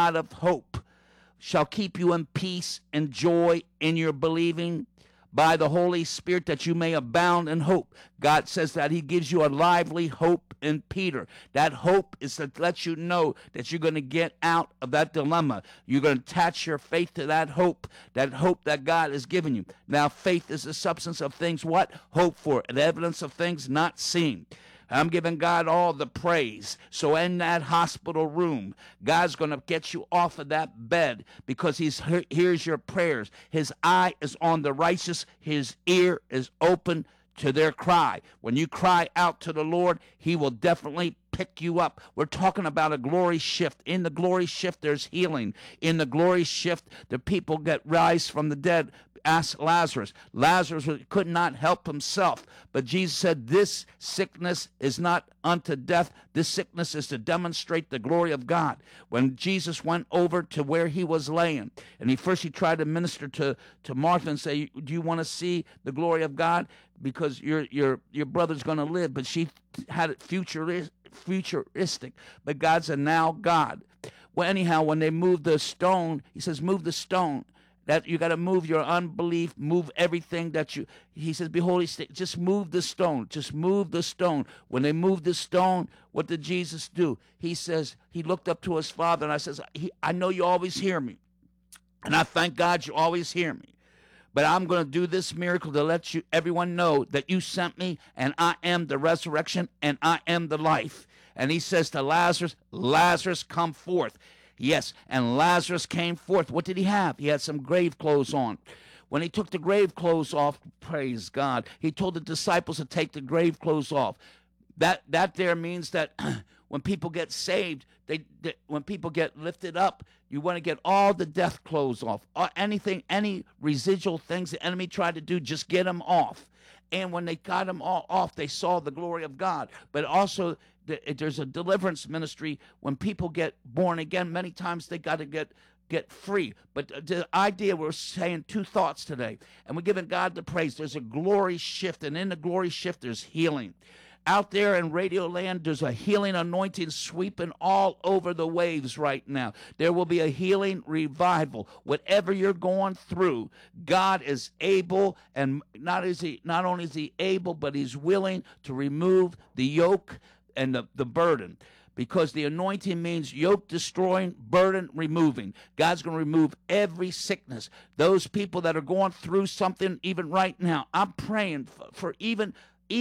God of hope shall keep you in peace and joy in your believing by the Holy Spirit, that you may abound in hope. God says that he gives you a lively hope in Peter. That hope is to let you know that you're going to get out of that dilemma. You're going to attach your faith to that hope that God has given you. Now, faith is the substance of things what? Hope for, the evidence of things not seen. I'm giving God all the praise. So in that hospital room, God's going to get you off of that bed because he hears your prayers. His eye is on the righteous. His ear is open to their cry. When you cry out to the Lord, he will definitely pick you up. We're talking about a glory shift. In the glory shift, there's healing. In the glory shift, the people get rise from the dead. Ask Lazarus. Lazarus could not help himself, but Jesus said, this sickness is not unto death. This sickness is to demonstrate the glory of God. When Jesus went over to where he was laying, and he tried to minister to Martha and say, do you want to see the glory of God? Because your brother's going to live. But she had it futuristic. But God's a now God. Well, anyhow, when they moved the stone, he says, move the stone. That you got to move your unbelief, move everything that you, he says, behold, just move the stone, just move the stone. When they moved the stone, what did Jesus do? He says, he looked up to his Father, and I says, I know you always hear me, and I thank God you always hear me. But I'm going to do this miracle to let everyone know that you sent me, and I am the resurrection, and I am the life. And he says to Lazarus, Lazarus, come forth. Yes, and Lazarus came forth. What did he have? He had some grave clothes on. When he took the grave clothes off, praise God, he told the disciples to take the grave clothes off. That there means that when people get saved, when people get lifted up, you want to get all the death clothes off. Any residual things the enemy tried to do, just get them off. And when they got them all off, they saw the glory of God. But also, there's a deliverance ministry. When people get born again, many times they got to get free. But the idea, we're saying two thoughts today, and we're giving God the praise. There's a glory shift, and in the glory shift, there's healing. Out there in Radio Land, there's a healing anointing sweeping all over the waves right now. There will be a healing revival. Whatever you're going through, God is able, and not only is he able, but he's willing to remove the yoke and the burden. Because the anointing means yoke destroying, burden removing. God's going to remove every sickness. Those people that are going through something even right now, I'm praying for even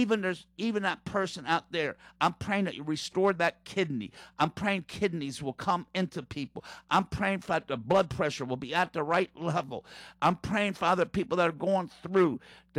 that person out there. I'm praying that you restore that kidney. I'm praying kidneys will come into people. I'm praying for the blood pressure will be at the right level. I'm praying for other people that are going through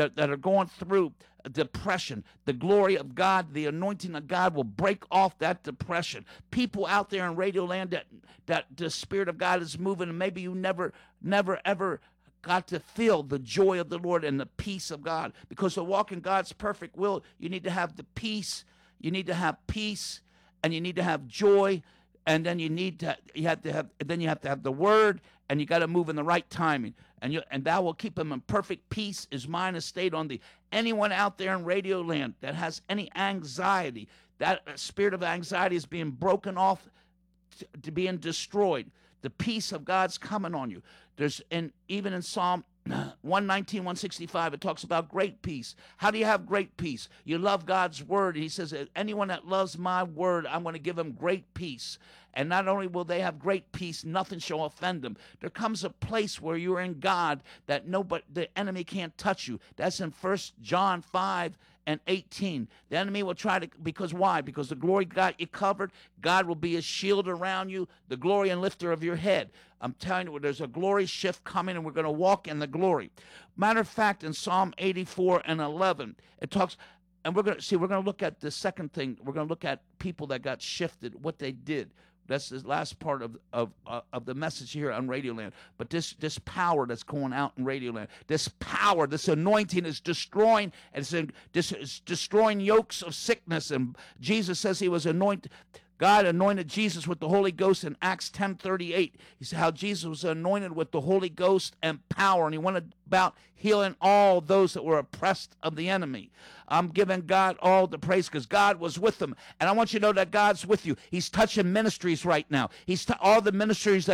depression. The glory of God, the anointing of God will break off that depression. People out there in Radio Land that the Spirit of God is moving, and maybe you never ever got to feel the joy of the Lord and the peace of God. Because to walk in God's perfect will, you need to have the peace. You need to have peace, and you need to have joy, and then you have to have the word, and you got to move in the right timing. And thou will keep him in perfect peace. His mind is stayed on thee. Anyone out there in Radio Land that has any anxiety, that spirit of anxiety is being broken off, to being destroyed. The peace of God's coming on you. Even in Psalm 119, 165, it talks about great peace. How do you have great peace? You love God's word. He says, anyone that loves my word, I'm going to give him great peace. And not only will they have great peace, nothing shall offend them. There comes a place where you're in God that the enemy can't touch you. That's in 1 John 5 and 18. The enemy will try to, because why? Because the glory got you covered. God will be a shield around you, the glory and lifter of your head. I'm telling you, there's a glory shift coming, and we're going to walk in the glory. Matter of fact, in Psalm 84 and 11, it talks, and we're going to look at the second thing. We're going to look at people that got shifted, what they did. That's the last part of the message here on Radio Land. But this power that's going out in Radio Land, this power, this anointing is destroying, and it's destroying yokes of sickness. And Jesus says he was anointed. God anointed Jesus with the Holy Ghost in Acts 10:38. He said how Jesus was anointed with the Holy Ghost and power, and he went about healing all those that were oppressed of the enemy. I'm giving God all the praise because God was with them. And I want you to know that God's with you. He's touching ministries right now. All the ministries that